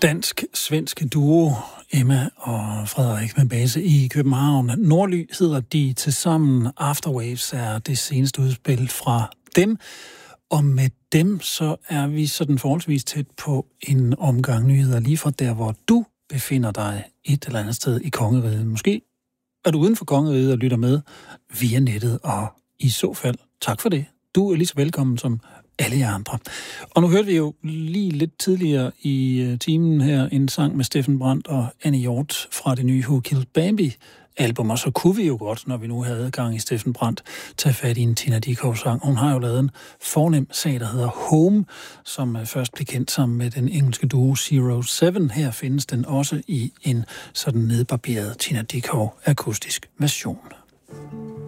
dansk-svensk duo, Emma og Frederik med base i København. Nordly hedder de tilsammen. Afterwaves er det seneste udspil fra dem. Og med dem, så er vi sådan forholdsvis tæt på en omgang nyheder lige fra der, hvor du befinder dig et eller andet sted i kongeriget. Måske er du uden for kongeriget og lytter med via nettet, og i så fald, tak for det. Du er lige så velkommen som alle jer andre. Og nu hørte vi jo lige lidt tidligere i timen her en sang med Steffen Brandt og Annie Hjort fra det nye Who Killed Bambi album, og så kunne vi jo godt, når vi nu havde adgang i Steffen Brandt, tage fat i en Tina Dickow-sang. Hun har jo lavet en fornem sag, der hedder Home, som først blev kendt sammen med den engelske duo Zero Seven. Her findes den også i en sådan nedbarberet Tina Dickow akustisk version.